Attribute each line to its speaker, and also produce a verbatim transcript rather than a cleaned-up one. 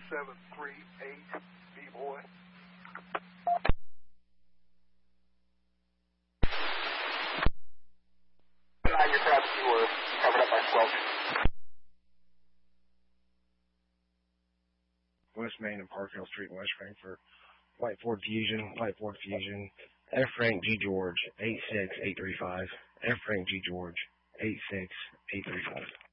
Speaker 1: seven three eight, B-Boy. On your craft, you were covered up by squelch.
Speaker 2: West Main and Parkhill Street, West Frankfort. White Ford Fusion, White Ford Fusion. F. Frank G. George, eight six eight three five. F. Frank G. George, eight six eight three five.